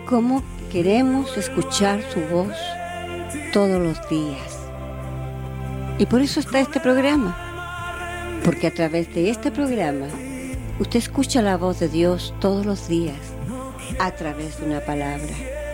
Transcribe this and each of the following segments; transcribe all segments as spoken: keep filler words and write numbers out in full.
cómo queremos escuchar su voz todos los días. Y por eso está este programa, porque a través de este programa usted escucha la voz de Dios todos los días a través de una palabra.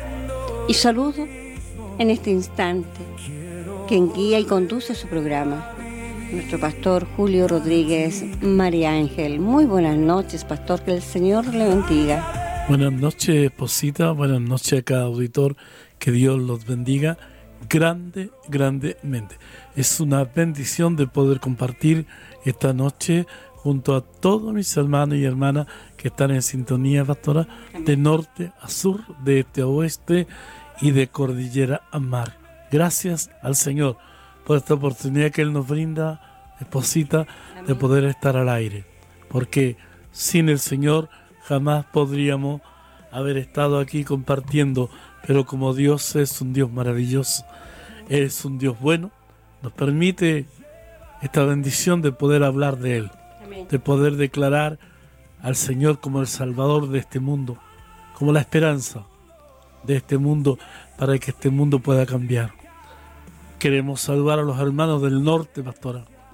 Y saludo en este instante quien guía y conduce su programa, nuestro pastor Julio Rodríguez María Ángel. Muy buenas noches, pastor, que el Señor le bendiga. Buenas noches, esposita, buenas noches a cada auditor, que Dios los bendiga grande, grandemente. Es una bendición de poder compartir esta noche junto a todos mis hermanos y hermanas que están en sintonía, pastora, de norte a sur, de este a oeste y de cordillera a mar. Gracias al Señor por esta oportunidad que Él nos brinda, esposita, de poder estar al aire. Porque sin el Señor jamás podríamos haber estado aquí compartiendo. Pero como Dios es un Dios maravilloso, es un Dios bueno, nos permite esta bendición de poder hablar de Él, de poder declarar al Señor como el Salvador de este mundo, como la esperanza de este mundo, para que este mundo pueda cambiar. Queremos saludar a los hermanos del norte, pastora,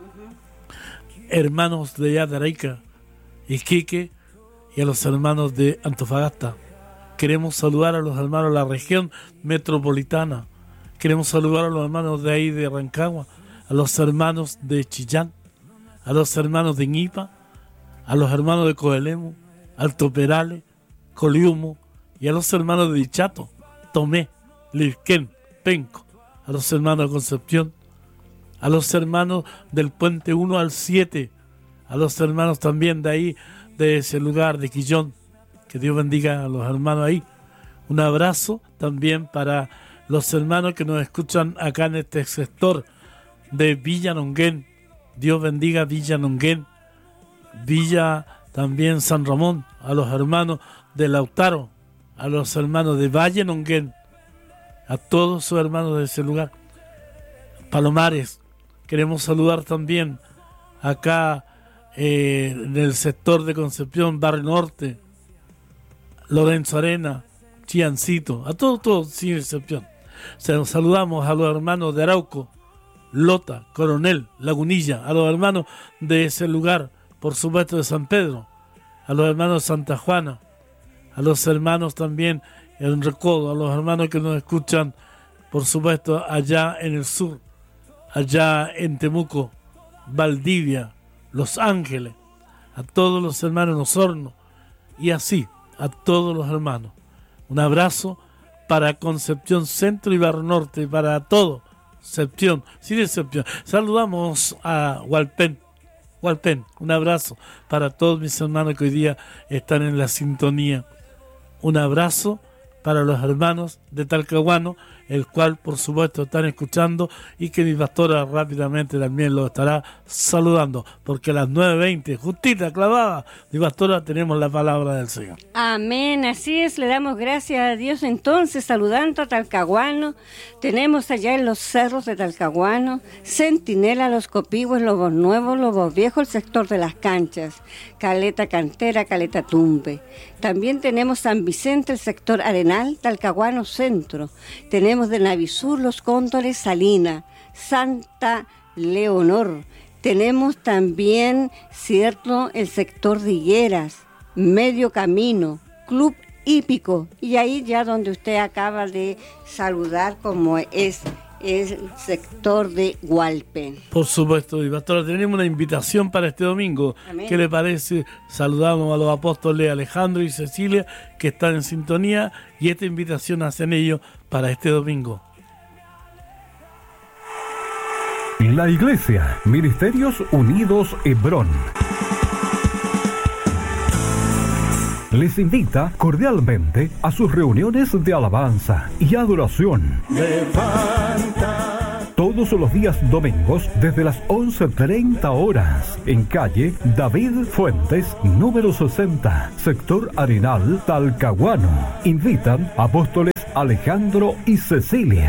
uh-huh. hermanos de allá de Arica, Iquique, y a los hermanos de Antofagasta. Queremos saludar a los hermanos de la región metropolitana. Queremos saludar a los hermanos de ahí de Rancagua, a los hermanos de Chillán, a los hermanos de Ñipa, a los hermanos de Coelemu, Alto Perales, Coliumo, y a los hermanos de Dichato, Tomé, Lirquén, Penco, a los hermanos de Concepción, a los hermanos del Puente uno al siete, a los hermanos también de ahí, de ese lugar, de Quillón. Que Dios bendiga a los hermanos ahí. Un abrazo también para los hermanos que nos escuchan acá en este sector de Villa Nonguén. Dios bendiga Villa Nonguén, Villa también San Ramón, a los hermanos de Lautaro, a los hermanos de Valle Nonguén, a todos sus hermanos de ese lugar. Palomares, queremos saludar también acá eh, en el sector de Concepción, Barrio Norte, Lorenzo Arena, Chiancito, a todos, todos sin excepción. O sea, saludamos a los hermanos de Arauco, Lota, Coronel, Lagunilla, a los hermanos de ese lugar, por supuesto de San Pedro, a los hermanos de Santa Juana, a los hermanos también en Recodo, a los hermanos que nos escuchan, por supuesto, allá en el sur, allá en Temuco, Valdivia, Los Ángeles, a todos los hermanos en Osorno, y así, a todos los hermanos. Un abrazo para Concepción Centro y Barrio Norte, para todo, Concepción, sin excepción. Saludamos a Hualpén, Hualpén, un abrazo para todos mis hermanos que hoy día están en la sintonía. Un abrazo para los hermanos de Talcahuano, el cual por supuesto están escuchando, y que mi pastora rápidamente también lo estará saludando, porque a las nueve veinte, justita, clavada, mi pastora, tenemos la palabra del Señor. Amén, así es, le damos gracias a Dios. Entonces, saludando a Talcahuano, tenemos allá en los cerros de Talcahuano, Centinela, Los Copigües, Lobos Nuevos, Lobos Viejos, el sector de las canchas, Caleta Cantera, Caleta Tumbe. También tenemos San Vicente, el sector Arenal, Talcahuano Centro. Tenemos de Navisur, Los Cóndores, Salina, Santa Leonor. Tenemos también, cierto, el sector de Higueras, Medio Camino, Club Hípico, y ahí ya donde usted acaba de saludar, como es el sector de Hualpén. Por supuesto, y pastora, tenemos una invitación para este domingo. Amén. ¿Qué le parece? Saludamos a los apóstoles Alejandro y Cecilia, que están en sintonía, y esta invitación hacen ellos para este domingo. La Iglesia, Ministerios Unidos Hebrón, les invita cordialmente a sus reuniones de alabanza y adoración. Levanta. Todos los días domingos desde las once treinta horas en calle David Fuentes, número sesenta, sector Arenal, Talcahuano. Invitan apóstoles Alejandro y Cecilia.